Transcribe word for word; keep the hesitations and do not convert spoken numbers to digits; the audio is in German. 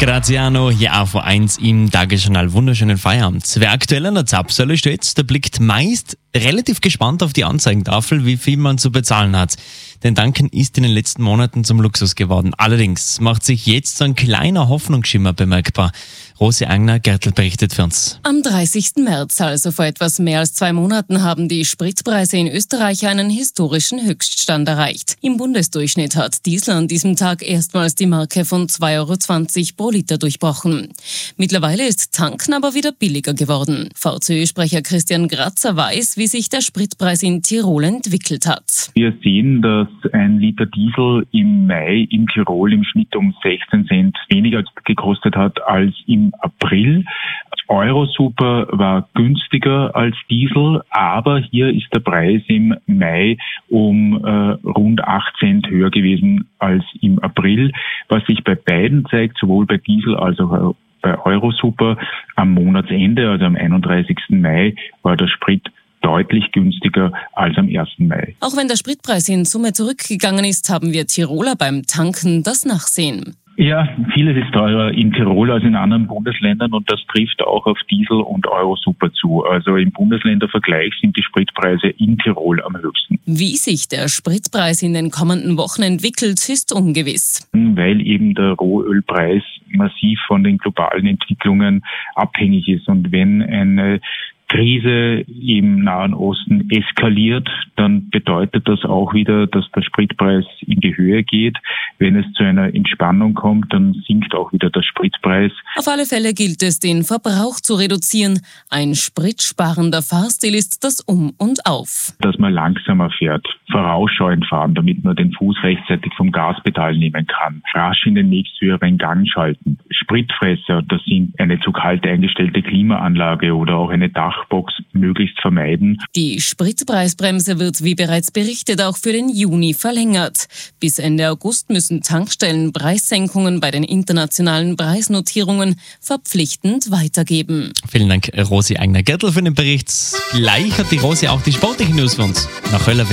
Graziano, hier A V eins im Tagesjournal. Wunderschönen Feierabend. Wer aktuell an der Zapfsäule steht, der blickt meist relativ gespannt auf die Anzeigentafel, wie viel man zu bezahlen hat. Denn Tanken ist in den letzten Monaten zum Luxus geworden. Allerdings macht sich jetzt so ein kleiner Hoffnungsschimmer bemerkbar. Rosi Agner-Gertl berichtet für uns. Am dreißigsten März, also vor etwas mehr als zwei Monaten, haben die Spritpreise in Österreich einen historischen Höchststand erreicht. Im Bundesdurchschnitt hat Diesel an diesem Tag erstmals die Marke von zwei Euro zwanzig pro Liter durchbrochen. Mittlerweile ist Tanken aber wieder billiger geworden. V Z Ö-Sprecher Christian Grazer weiß, wie sich der Spritpreis in Tirol entwickelt hat. Wir sehen, dass ein Liter Diesel im Mai in Tirol im Schnitt um sechzehn Cent weniger gekostet hat als im April. Eurosuper war günstiger als Diesel, aber hier ist der Preis im Mai um äh, rund acht Cent höher gewesen als im April, was sich bei beiden zeigt, sowohl bei Diesel als auch bei Eurosuper. Am Monatsende, also am einunddreißigsten Mai, war der Sprit deutlich günstiger als am ersten Mai. Auch wenn der Spritpreis in Summe zurückgegangen ist, haben wir Tiroler beim Tanken das Nachsehen. Ja, vieles ist teurer in Tirol als in anderen Bundesländern und das trifft auch auf Diesel und Eurosuper zu. Also im Bundesländervergleich sind die Spritpreise in Tirol am höchsten. Wie sich der Spritpreis in den kommenden Wochen entwickelt, ist ungewiss. Weil eben der Rohölpreis massiv von den globalen Entwicklungen abhängig ist. Und wenn eine Krise im Nahen Osten eskaliert, dann bedeutet das auch wieder, dass der Spritpreis in die Höhe geht. Wenn es zu einer Entspannung kommt, dann sinkt auch wieder der Spritpreis. Auf alle Fälle gilt es, den Verbrauch zu reduzieren. Ein spritsparender Fahrstil ist das Um und Auf. Dass man langsamer fährt, vorausschauend fahren, damit man den Fuß rechtzeitig vom Gaspedal nehmen kann, rasch in den nächsthöheren Gang schalten. Spritfresser, das sind eine zu kalt eingestellte Klimaanlage oder auch eine Dachbox, möglichst vermeiden. Die Spritpreisbremse wird, wie bereits berichtet, auch für den Juni verlängert. Bis Ende August müssen Tankstellen Preissenkungen bei den internationalen Preisnotierungen verpflichtend weitergeben. Vielen Dank, Rosi Agner-Gertl, für den Bericht. Gleich hat die Rosi auch die sportlichen News für uns. Nach Höller